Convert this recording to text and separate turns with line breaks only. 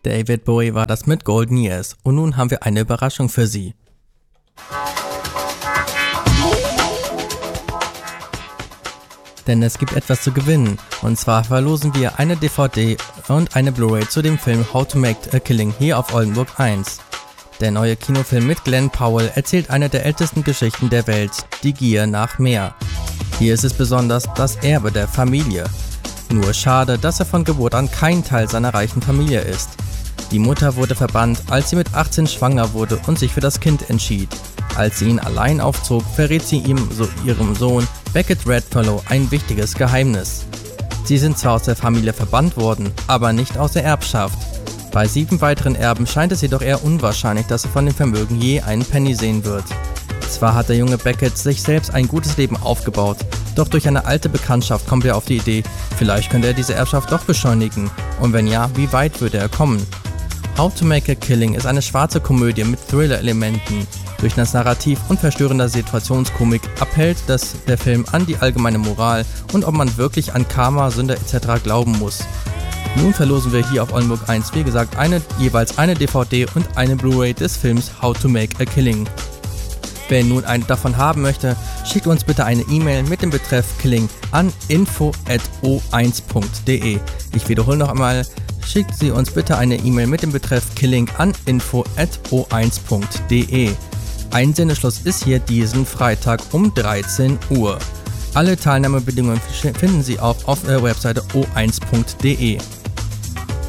David Bowie war das mit Golden Years und nun haben wir eine Überraschung für Sie. Denn es gibt etwas zu gewinnen, und zwar verlosen wir eine DVD und eine Blu-ray zu dem Film How to Make a Killing hier auf Oldenburg 1. Der neue Kinofilm mit Glenn Powell erzählt eine der ältesten Geschichten der Welt, die Gier nach mehr. Hier ist es besonders das Erbe der Familie. Nur schade, dass er von Geburt an kein Teil seiner reichen Familie ist. Die Mutter wurde verbannt, als sie mit 18 schwanger wurde und sich für das Kind entschied. Als sie ihn allein aufzog, verrät sie ihrem Sohn Beckett Redfellow ein wichtiges Geheimnis. Sie sind zwar aus der Familie verbannt worden, aber nicht aus der Erbschaft. Bei 7 weiteren Erben scheint es jedoch eher unwahrscheinlich, dass er von dem Vermögen je einen Penny sehen wird. Zwar hat der junge Beckett sich selbst ein gutes Leben aufgebaut, doch durch eine alte Bekanntschaft kommt er auf die Idee, vielleicht könnte er diese Erbschaft doch beschleunigen, und wenn ja, wie weit würde er kommen? How to Make a Killing ist eine schwarze Komödie mit Thriller-Elementen. Durch das Narrativ und verstörender Situationskomik appellt der Film an die allgemeine Moral und ob man wirklich an Karma, Sünde etc. glauben muss. Nun verlosen wir hier auf Oldenburg 1, wie gesagt, jeweils eine DVD und eine Blu-ray des Films How to Make a Killing. Wer nun eine davon haben möchte, schickt uns bitte eine E-Mail mit dem Betreff Killing an info@o1.de. Ich wiederhole noch einmal, schickt Sie uns bitte eine E-Mail mit dem Betreff Killing an info@o1.de. Einsendeschluss ist hier diesen Freitag um 13 Uhr. Alle Teilnahmebedingungen finden Sie auf der Webseite o1.de.